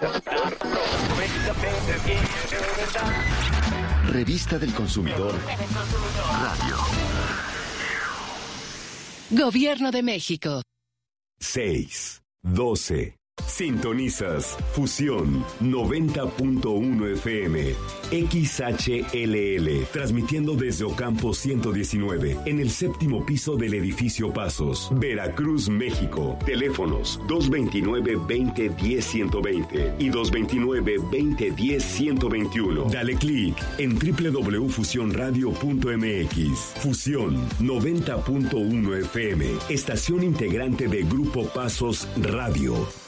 Revista del Consumidor Radio. Gobierno de México. 6:12. Sintonizas Fusión 90.1 FM XHLL, transmitiendo desde Ocampo 119 en el séptimo piso del edificio Pasos, Veracruz, México. Teléfonos 229-2010-120 y 229-2010-121. Dale clic en www.fusionradio.mx. Fusión 90.1 FM, estación integrante de Grupo Pasos Radio.